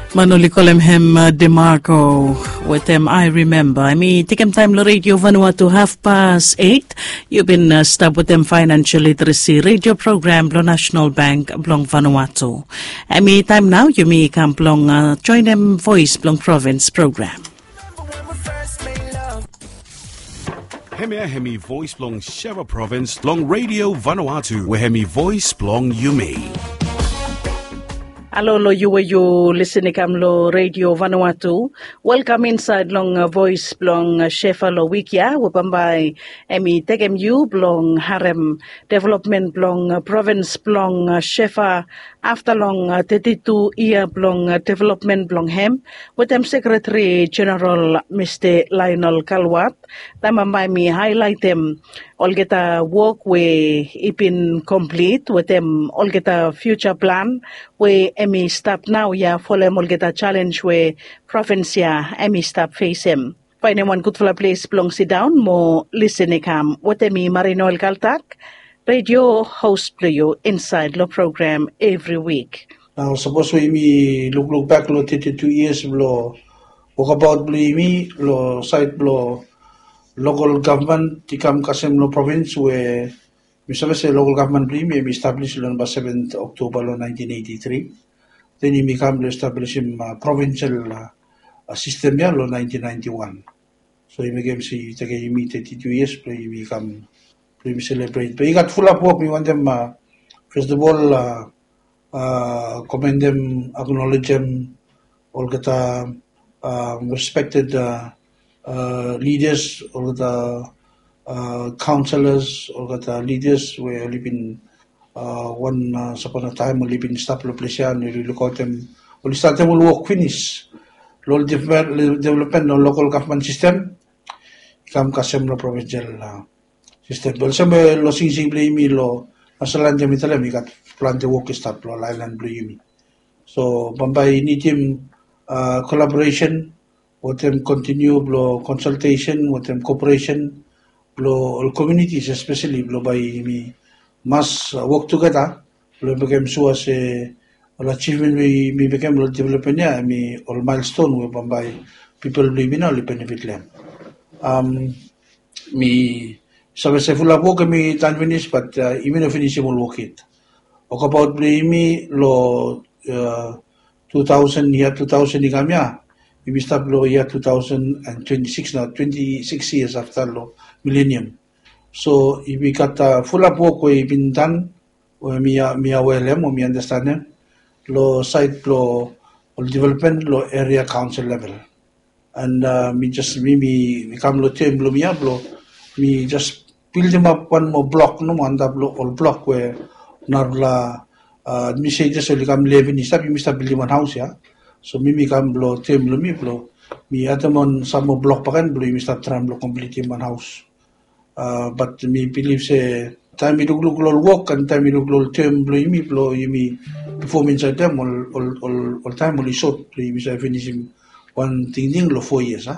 Manoli Kolemhem DeMarco with them I remember. I mean, Tikem Time lo Radio Vanuatu 8:30. You've been stuck with them financial literacy radio program blo National Bank blong Vanuatu. I mean, time now you may come blong join them voice blong province program. Hemi voice blong Sheva province blong Radio Vanuatu where hemi voice blong Yumi. Hello, you listening to Radio Vanuatu. Welcome inside long voice blong Shefa lo wikia wapambay emi tegem you blong harem development blong province blong Shefa after long 32 year blong development blong hem with them Secretary General Mr. Lionel Kalwat. Tamambay mi highlight them all get a work we ipin complete with them all get a future plan we emi stop now ya for them all get a challenge we province ya emi stop face him. Find one good for a place belong sit down mo listening cam what emi Marino El Kaltak radio host play you inside lo program every week. Now suppose we look back lo 32 years lo walk about me lo site lo local government tikam kasem lo province where Mr. local government me established on 7th October 1983. Then he became established provincial system ya 1991. So he became 32 years play become celebrate. But he got full of work. We want them first of all commend them, acknowledge them, all get respected leaders, all the councillors, all the leaders were living once upon a time, we live in Staplo and we look at them, we start them will work finish. Local development on local government system, come kasem provincial system. But some losing simply me lo masalan jam itala mi kat plan the work start lo island blue. So Bombay need him collaboration. With them continue blow consultation, with them cooperation, blow all communities especially blow by me must work together. Blow became so as a all achievement we became blow development ya me all milestone we by people blow me now benefit them. Me so full of work me done finish but even if finish will work it. Talk about blow me lo 2000 year 2000 ikamya. We start lo year 2026 now, 26 years after lo millennium. So if we got full up work we been done, we aware them, we understand them. Lo site lo development lo area council level, and we come lo team lo me just build them up one more block no one that all block where narla me say just only come live in start we start building one house ya. So mi kam blow team blow mi atamon some block pakan blow mi start tram blow complete one house. But me believe say time mi look work and time mi look team blow mi performance at them all time only short blow mi say finish one thing lo 4 years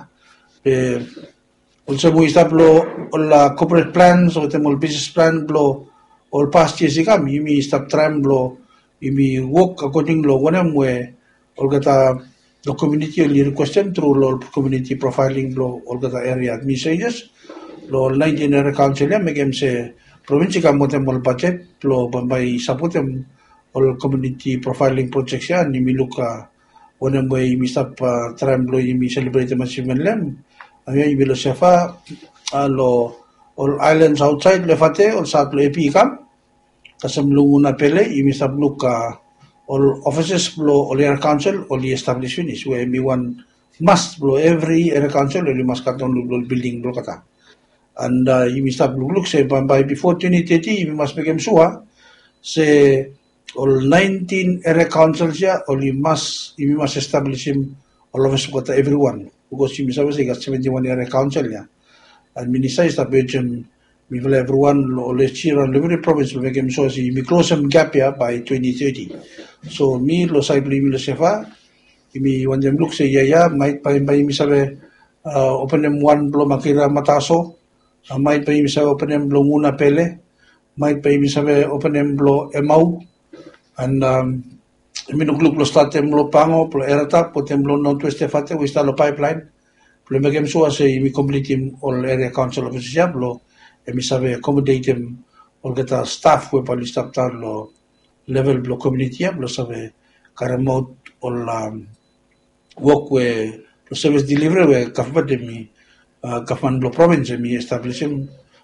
also we start blow all corporate plans or them all business plan blow all past years ikam mi start tram blow mi work according lo one where all gata the community only request them through law community profiling law all gata area administrators law 19 area council make them say province ka mo them all budget law by support them all community profiling projects ya ni miluka one way mi stop tram law mi celebrate them achievement lem ay bilo sefa law all islands outside lefate all south lo epi kam kasam lunguna pele mi stop look all offices blow all area council all the establishment is where everyone must blow every area council only must cut down blow building blow kata and you must have look say by before 2030 you must become sure say all 19 area councils ya only you must establish him all of us kata everyone because you must say got 71 area council ya and minister is the Belgium we will everyone let's cheer on every province will make him so see we close some gap here by 2030. So me lo side mi lo sefa mi one them look say ya might by mi sabe open them one blow makira mataso might by mi sabe open them blow muna pele might by mi sabe open them blow emau and Minukluk lo statem lo pango, lo erata, potem lo non-tweste fate, we sta lo pipeline. Lo megem sua se mi completim all area council offices lo e mi sabe accommodatem all geta staff we pali staff tar lo level lo community lo sabe karamot all work we lo service delivery we kafbade mi kafan lo province mi establishim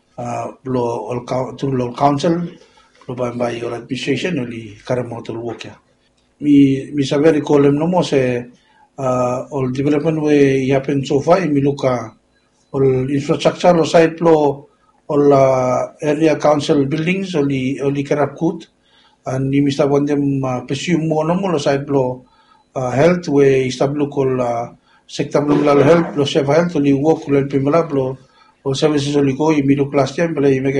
lo all through lo council lo by your administration oli karamot all work ya mi sabe recallem no mo se all development we happen so far mi luka all infrastructure lo side lo all area council buildings oli karapkut and ni mista wandem pursue mo no mo lo side lo health we istablo kol sector lo health lo chef health oli work lo pimala lo all services oli ko mi lo class time bla imeke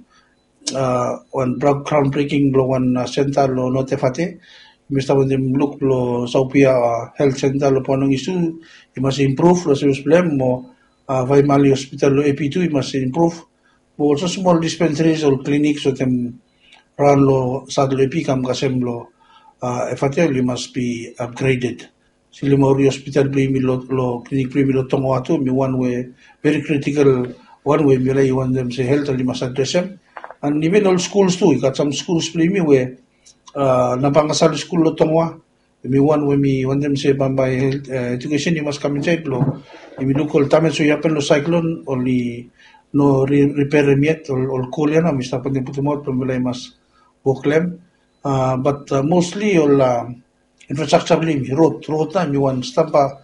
one groundbreaking lo one center lo notefate mista wandem look lo Saupia health center lo ponong isu it must improve lo service problem mo vai mali hospital lo AP2 it must improve mo also small dispensaries or clinics so them run lo sadlo AP kam kasem lo FATL must be upgraded sili mo hospital primi lo clinic primi lo tongo atu mi one way very critical one way mi lai one them say health ali must address them and even all schools too got some schools primi where napangasal school lo tongwa mi one them say bambay education you must come inside lo mi lukol tamen so yapen lo cyclone only no repair yet or cool na mi stapan din putumot pamilay mas boklem but mostly all infrastructure road na mi one stampa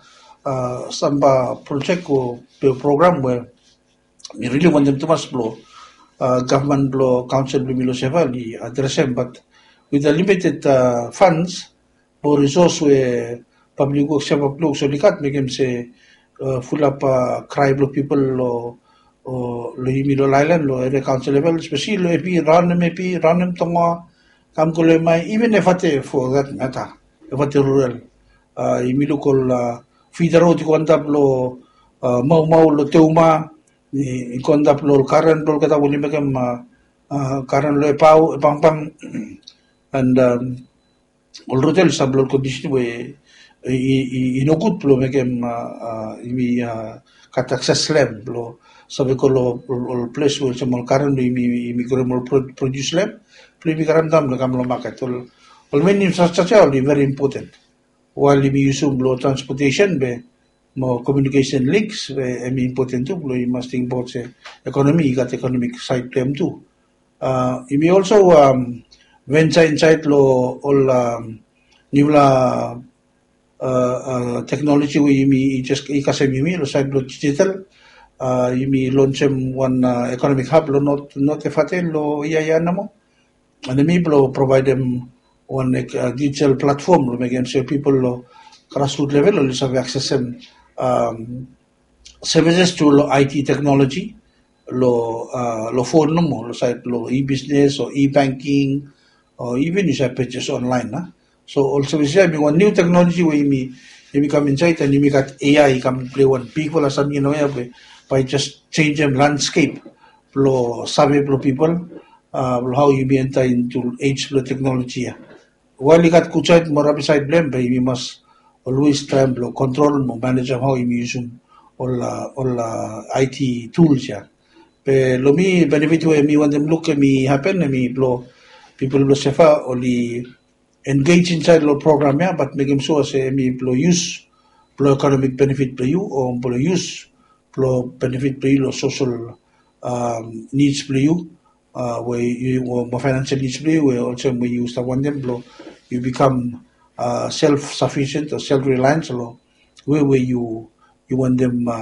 project or program where mi really want them to mas blow government blow council lo sevali address them but with the limited funds or resource where public works have upload so likat make them say full up cry blow people lo Yimilo Island lo area council level especially lo EP random tonga kam ko mai even if ate for that matter if ate rural Yimilo kol fidaro ti konta lo mau lo teuma ni konta lo karan lo kata woni megam karan lo pau pang and all hotel sablol condition we inokut lo megem imi kat access lab lo sabi ko lo place where semol karan lo imi gremol produce lab imi karam dam lo kam lo market all main infrastructure are very important while imi usum lo transportation be mo communication links be important too lo must think about economy got economic side them too imi also venture inside lo all nivla technology we imi just ikasem imi lo side lo digital imi launch one economic hub lo not efatel lo iya namo and imi lo provide them one digital platform lo make sure people lo grassroots level lo have access services to lo IT technology lo phone no lo side lo e-business or e-banking or even you say purchase online so also we say one new technology where you come inside and you got AI come play one big for some by just change them landscape lo sabi pro people how you be enter into age lo technology while you got kuchat more beside blame but you must always try to control mo manage how you use all IT tools pe lo mi benefit we mi want them look mi happen mi blow people lo sefa only engage inside lo program but make them sure say mi lo use lo economic benefit for you or lo use lo benefit for you lo social needs for you where you or financial needs for you where also when you start one them lo you become self-sufficient or self-reliant lo where you want them